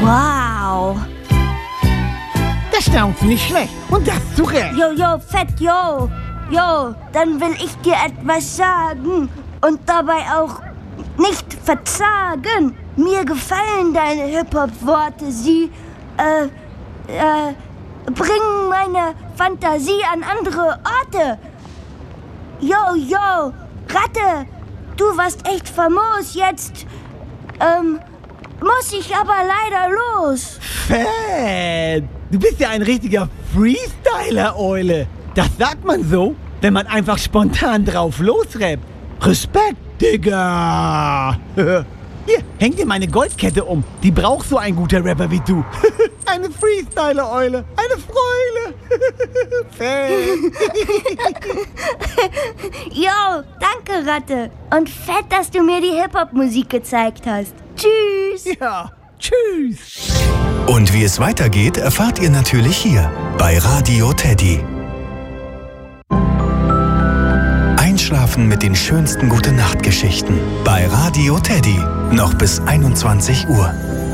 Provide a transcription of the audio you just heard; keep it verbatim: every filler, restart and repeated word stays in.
Wow. Das staunst du nicht schlecht. Und das zu Recht. Jo, jo, fett, jo. Jo, dann will ich dir etwas sagen und dabei auch nicht verzagen. Mir gefallen deine Hip-Hop-Worte. Sie, äh, äh, bringen meine Fantasie an andere Orte. Jo, jo, Ratte, du warst echt famos. Jetzt, ähm, muss ich aber leider los. Fett. Du bist ja ein richtiger Freestyler, Eule. Das sagt man so, wenn man einfach spontan drauf losrappt. Respekt, Digga. Hier, häng dir meine Goldkette um. Die braucht so ein guter Rapper wie du. Eine Freestyler-Eule. Eine Freule. Fett. Jo, danke, Ratte. Und fett, dass du mir die Hip-Hop-Musik gezeigt hast. Tschüss. Ja, tschüss. Und wie es weitergeht, erfahrt ihr natürlich hier bei Radio Teddy. Einschlafen mit den schönsten Gute-Nacht-Geschichten bei Radio Teddy. Noch bis einundzwanzig Uhr.